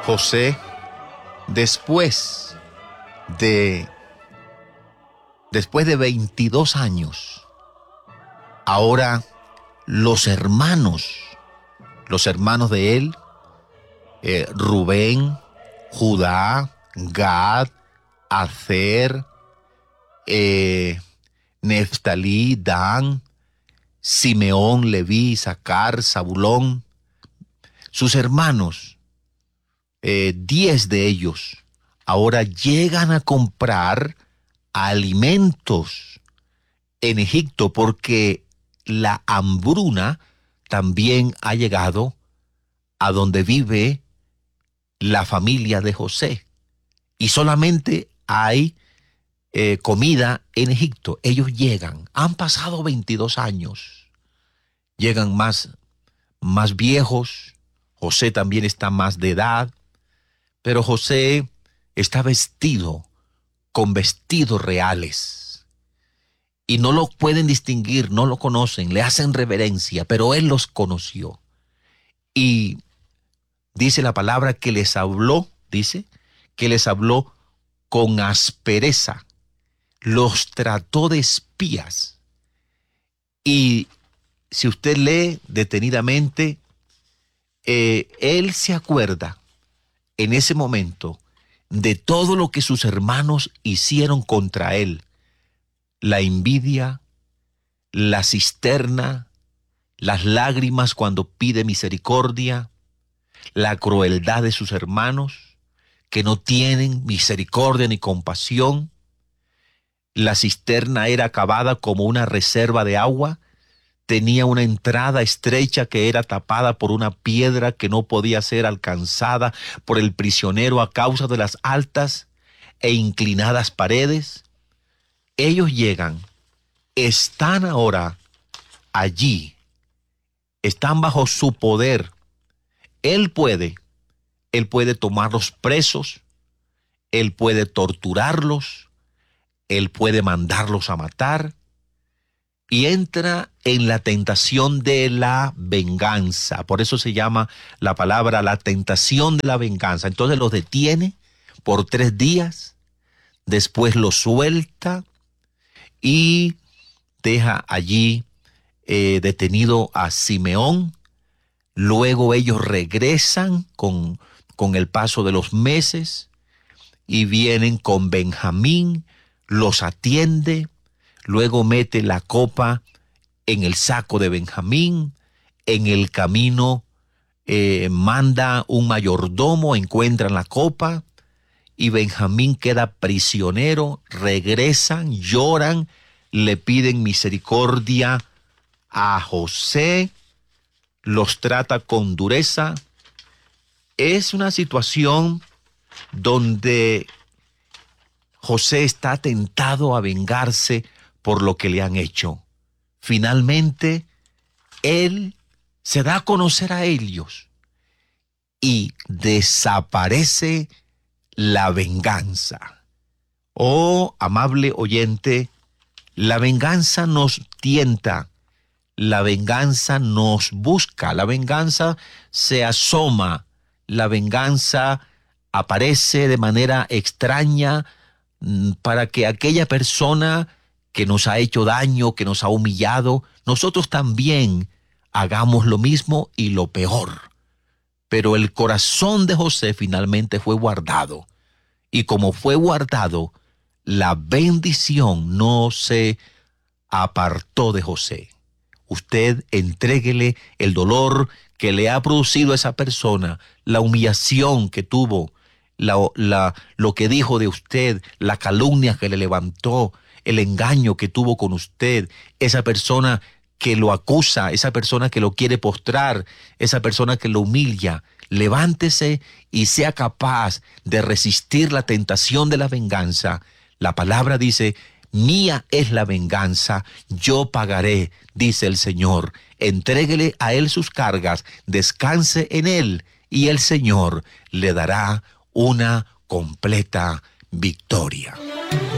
José, después de 22 años, ahora los hermanos de él, Rubén, Judá, Gad, Aser, Neftalí, Dan, Simeón, Leví, Isaacar, Zabulón, sus hermanos, 10 de ellos, ahora llegan a comprar alimentos en Egipto porque la hambruna también ha llegado a donde vive la familia de José y solamente hay comida en Egipto. Ellos llegan, han pasado 22 años, llegan más viejos. José también está más de edad, pero José está vestido con vestidos reales y no lo pueden distinguir, no lo conocen, le hacen reverencia, pero él los conoció y dice la palabra que les habló, con aspereza, los trató de espías. Y si usted lee detenidamente, él se acuerda en ese momento de todo lo que sus hermanos hicieron contra él. La envidia, la cisterna, las lágrimas cuando pide misericordia, la crueldad de sus hermanos, que no tienen misericordia ni compasión. La cisterna era cavada como una reserva de agua, tenía una entrada estrecha que era tapada por una piedra que no podía ser alcanzada por el prisionero a causa de las altas e inclinadas paredes. Ellos llegan, están ahora allí, están bajo su poder. Él puede tomarlos presos, él puede torturarlos, él puede mandarlos a matar y entra en la tentación de la venganza. Por eso se llama la palabra la tentación de la venganza. Entonces los detiene por 3 días, después los suelta y deja allí detenido a Simeón. Luego ellos regresan con el paso de los meses y vienen con Benjamín, los atiende, luego mete la copa en el saco de Benjamín, en el camino manda un mayordomo, encuentran la copa y Benjamín queda prisionero, regresan, lloran, le piden misericordia a José, los trata con dureza. Es una situación donde José está tentado a vengarse por lo que le han hecho. Finalmente, él se da a conocer a ellos y desaparece la venganza. Oh, amable oyente, la venganza nos tienta, la venganza nos busca, la venganza se asoma, la venganza aparece de manera extraña para que aquella persona que nos ha hecho daño, que nos ha humillado, nosotros también hagamos lo mismo y lo peor. Pero el corazón de José finalmente fue guardado. Y como fue guardado, la bendición no se apartó de José. Usted entréguele el dolor que le ha producido a esa persona, la humillación que tuvo, lo que dijo de usted, la calumnia que le levantó, el engaño que tuvo con usted, esa persona que lo acusa, esa persona que lo quiere postrar, esa persona que lo humilla. Levántese y sea capaz de resistir la tentación de la venganza. La palabra dice: mía es la venganza, yo pagaré, dice el Señor. Entréguele a Él sus cargas, descanse en Él, y el Señor le dará una completa victoria.